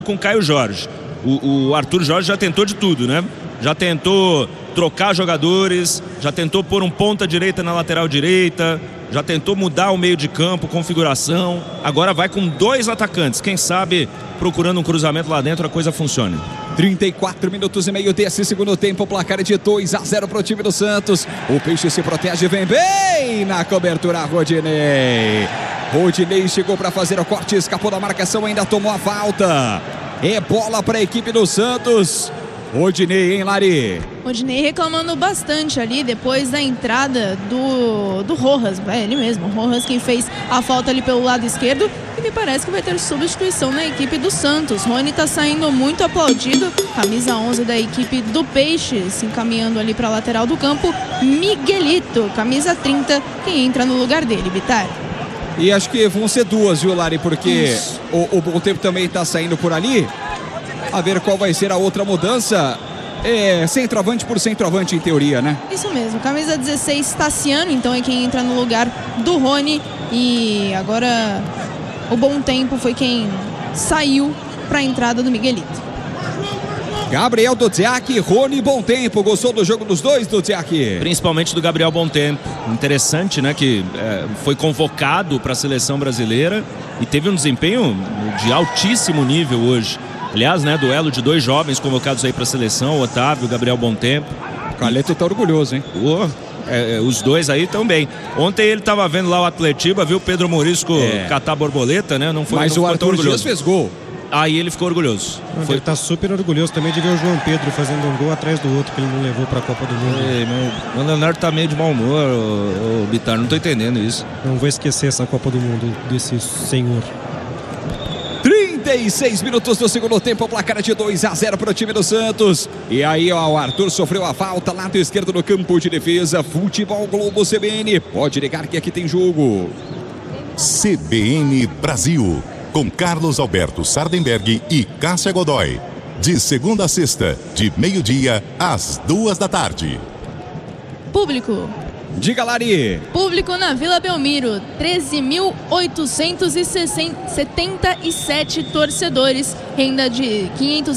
com Caio Jorge. O Arthur Jorge já tentou de tudo, né? Já tentou trocar jogadores, já tentou pôr um ponta direita na lateral direita, já tentou mudar o meio de campo, configuração. Agora vai com 2 atacantes. Quem sabe, procurando um cruzamento lá dentro, a coisa funcione. 34 minutos e meio desse segundo tempo, placar é de 2-0 para o time do Santos. O Peixe se protege, vem bem na cobertura, Rodinei. Rodinei chegou para fazer o corte, escapou da marcação, ainda tomou a falta. É bola para a equipe do Santos. Rodinei, hein, Lari? Rodinei reclamando bastante ali depois da entrada do Rojas. É ele mesmo, o Rojas quem fez a falta ali pelo lado esquerdo. E me parece que vai ter substituição na equipe do Santos. Rony tá saindo muito aplaudido. Camisa 11 da equipe do Peixe, se encaminhando ali para a lateral do campo. Miguelito, camisa 30, quem entra no lugar dele, Bitar. E acho que vão ser 2, viu, Lari? Porque o Bom Tempo também tá saindo por ali. A ver qual vai ser a outra mudança. É centroavante por centroavante em teoria, né? Isso mesmo, camisa 16, Tassiano, então é quem entra no lugar do Rony. E agora o Bom Tempo foi quem saiu para a entrada do Miguelito. Gabriel Dudziak, Rony Bom Tempo. Gostou do jogo dos dois, Dudziak? Principalmente do Gabriel Bom Tempo. Interessante, né? Que foi convocado para a seleção brasileira e teve um desempenho de altíssimo nível hoje. Aliás, né? Duelo de 2 jovens convocados aí para a seleção, o Otávio e o Gabriel Bom Tempo. O Carleto tá orgulhoso, hein? Os dois aí estão bem. Ontem ele estava vendo lá o Atletiba, viu o Pedro Morisco catar borboleta, né? Não foi, mas não o Arthur Dias fez gol. Aí ele ficou orgulhoso. Ele tá super orgulhoso também de ver o João Pedro fazendo um gol atrás do outro que ele não levou pra Copa do Mundo. O Leonardo tá meio de mau humor, o Bitar, não tô entendendo isso. Não vou esquecer essa Copa do Mundo desse senhor. 36 minutos do segundo tempo, placar é de 2-0 para o time do Santos. E aí, ó, o Arthur sofreu a falta, lado esquerdo no campo de defesa. Futebol Globo CBN, pode ligar que aqui tem jogo. CBN Brasil, com Carlos Alberto Sardenberg e Cássia Godoy. De segunda a sexta, de meio-dia às 2h. Público. Diga, Lari. Público na Vila Belmiro, 13.877 torcedores, renda de R$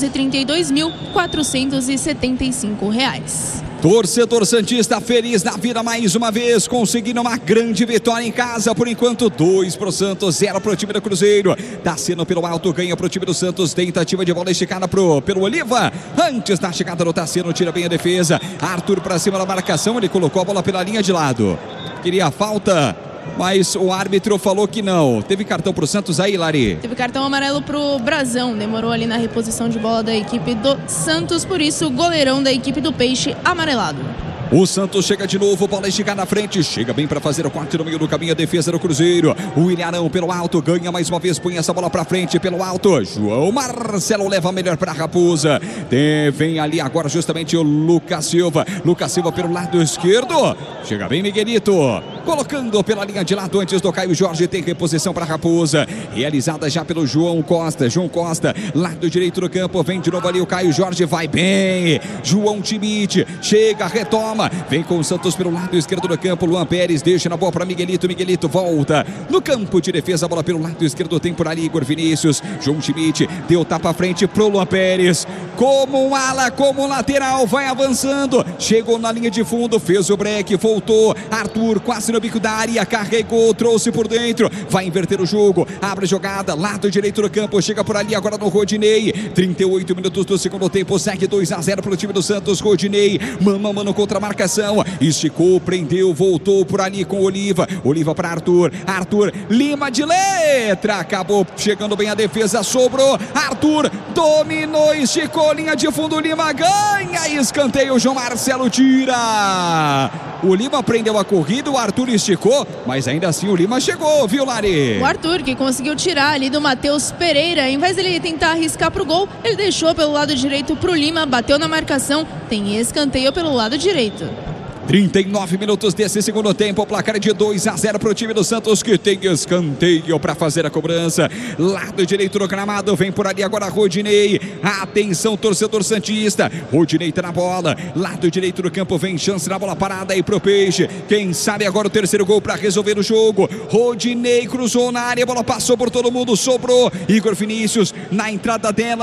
532.475. Torcedor santista feliz na vida mais uma vez, conseguindo uma grande vitória em casa. Por enquanto, 2 pro Santos, 0 pro time do Cruzeiro. Tassiano pelo alto, ganha pro time do Santos. Tentativa de bola esticada pelo Oliva. Antes da chegada do Tassiano, tira bem a defesa. Arthur pra cima da marcação, ele colocou a bola pela linha de lado. Queria a falta, mas o árbitro falou que não. Teve cartão pro Santos aí, Lari? Teve cartão amarelo pro Brazão. Demorou ali na reposição de bola da equipe do Santos. Por isso, o goleirão da equipe do Peixe amarelado. O Santos chega de novo, bola esticada na frente, chega bem para fazer o corte no meio do caminho, a defesa do Cruzeiro. O Ilharão pelo alto, ganha mais uma vez, põe essa bola para frente pelo alto. João Marcelo leva melhor para Raposa. Vem ali agora justamente o Lucas Silva. Lucas Silva pelo lado esquerdo. Chega bem Miguelito, colocando pela linha de lado antes do Caio Jorge. Tem reposição para Raposa, realizada já pelo João Costa. João Costa, lado direito do campo, vem de novo ali o Caio Jorge, vai bem. João Timite, chega, retoma. Vem com o Santos pelo lado esquerdo do campo. Luan Pérez deixa na bola para Miguelito. Miguelito volta no campo de defesa. A bola pelo lado esquerdo tem por ali Igor Vinícius. João Schmidt deu tapa à frente pro Luan Pérez. Como um ala, como um lateral, vai avançando. Chegou na linha de fundo, fez o break, voltou. Arthur quase no bico da área, carregou, trouxe por dentro. Vai inverter o jogo, abre a jogada, lado direito do campo. Chega por ali agora no Rodinei. 38 minutos do segundo tempo, segue 2-0 pro time do Santos. Rodinei, mano contra a marcação, esticou, prendeu, voltou por ali com Oliva. Oliva para Arthur. Arthur, Lima de letra, acabou chegando bem a defesa, sobrou. Arthur dominou, esticou, linha de fundo. Lima ganha, escanteio. João Marcelo tira. O Lima prendeu a corrida, o Arthur esticou, mas ainda assim o Lima chegou, viu, Lari? O Arthur que conseguiu tirar ali do Matheus Pereira. Em vez dele tentar arriscar pro gol, ele deixou pelo lado direito pro Lima, bateu na marcação, tem escanteio pelo lado direito. 39 minutos desse segundo tempo, o placar é de 2-0 para o time do Santos, que tem escanteio para fazer a cobrança. Lado direito do gramado, vem por ali agora Rodinei. Atenção, torcedor santista. Rodinei tá na bola. Lado direito do campo, vem chance na bola parada aí pro Peixe. Quem sabe agora o terceiro gol para resolver o jogo. Rodinei cruzou na área, a bola passou por todo mundo, sobrou. Igor Vinícius na entrada dela.